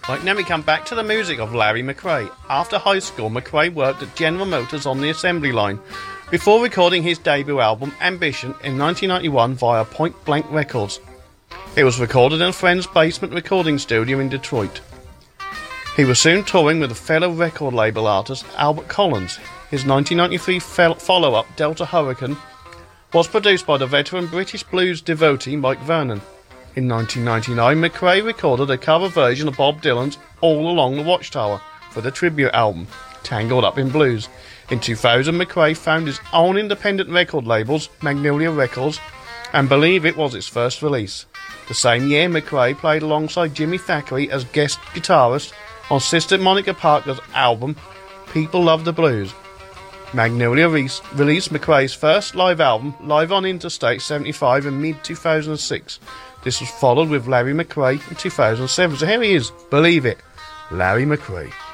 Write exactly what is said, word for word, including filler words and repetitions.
Right, now we come back to the music of Larry McRae. After high school, McRae worked at General Motors on the assembly line, before recording his debut album, Ambition, in nineteen ninety-one via Point Blank Records. It was recorded in a friend's basement recording studio in Detroit. He was soon touring with a fellow record label artist, Albert Collins. His nineteen ninety-three follow-up, Delta Hurricane, was produced by the veteran British blues devotee Mike Vernon. In nineteen ninety-nine, McRae recorded a cover version of Bob Dylan's All Along the Watchtower for the tribute album, Tangled Up in Blues. In two thousand, McRae found his own independent record labels, Magnolia Records, and Believe It was its first release. The same year, McRae played alongside Jimmy Thackeray as guest guitarist on Sister Monica Parker's album, People Love the Blues. Magnolia re- released McRae's first live album, Live on Interstate seventy-five, in mid two thousand six. This was followed with Larry McRae in two thousand seven. So here he is, Believe It, Larry McRae.